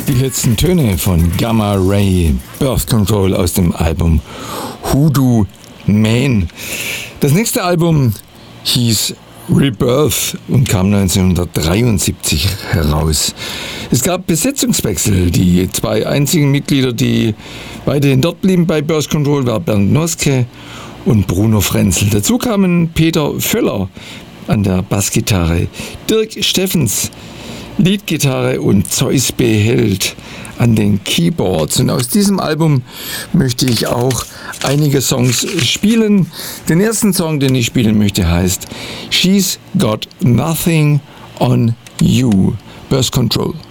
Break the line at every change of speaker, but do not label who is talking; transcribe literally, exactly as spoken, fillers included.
Die letzten Töne von Gamma Ray, Birth Control aus dem Album Hoodoo Man. Das nächste Album hieß Rebirth und kam neunzehnhundertdreiundsiebzig heraus. Es gab Besetzungswechsel. Die zwei einzigen Mitglieder, die weiterhin dort blieben bei Birth Control, waren Bernd Noske und Bruno Frenzel. Dazu kamen Peter Völler an der Bassgitarre, Dirk Steffens Leadgitarre und Zeus Beheld an den Keyboards. Und aus diesem Album möchte ich auch einige Songs spielen. Den ersten Song, den ich spielen möchte, heißt She's Got Nothing on You, Birth Control.